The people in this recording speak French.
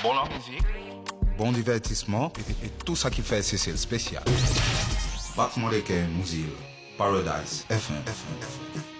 Bon la musique, bon divertissement et tout ça qui fait c'est le spécial. Bac Moleke Mouzil, Paradise FM.